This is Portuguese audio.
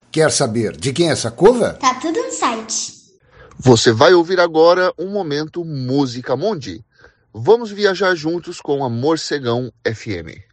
Quer saber de quem é essa cover? Tá tudo no site. Você vai ouvir agora um momento Música Mundi. Vamos viajar juntos com a Morcegão FM.